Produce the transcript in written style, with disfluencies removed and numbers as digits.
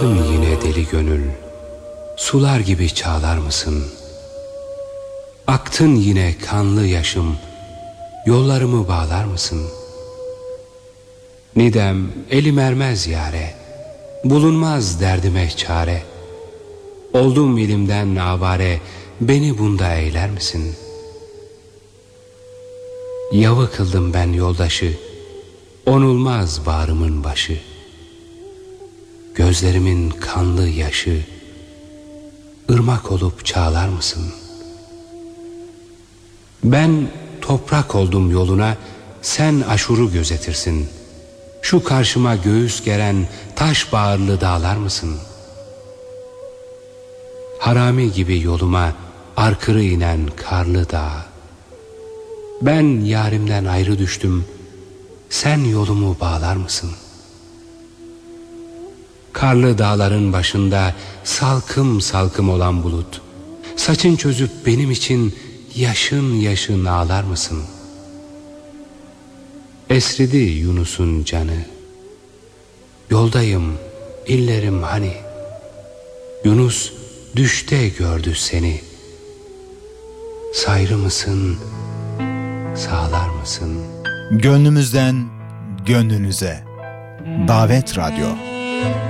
Aştın yine deli gönül, sular gibi çağlar mısın? Aktın yine kanlı yaşım, yollarımı bağlar mısın? Nidem elim ermez yâre, bulunmaz derdime çare. Oldum ilimden avare, beni bunda eyler misin? Yavı kıldım ben yoldaşı, onulmaz bağrımın başı. Gözlerimin kanlı yaşı, ırmak olup çağlar mısın? Ben toprak oldum yoluna, sen aşuru gözetirsin. Şu karşıma göğüs geren taş bağırlı dağlar mısın? Harami gibi yoluma arkırı inen karlı dağ. Ben yarimden ayrı düştüm, sen yolumu bağlar mısın? Karlı dağların başında salkım salkım olan bulut, saçın çözüp benim için yaşın yaşın ağlar mısın? Esridi Yunus'un canı, yoldayım illerim hani. Yunus düşte gördü seni, sayrı mısın, sağlar mısın? Gönlümüzden gönlünüze. Davet Radyo.